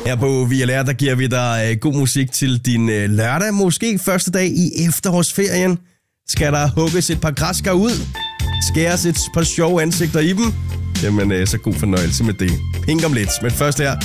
Her på VLR, der giver vi dig god musik til din lørdag. Måske første dag i efterårsferien. Skal der hugges et par græskar ud? Skæres et par sjove ansigter i dem? Jamen, så god fornøjelse med det. Pink om lidt. Men først her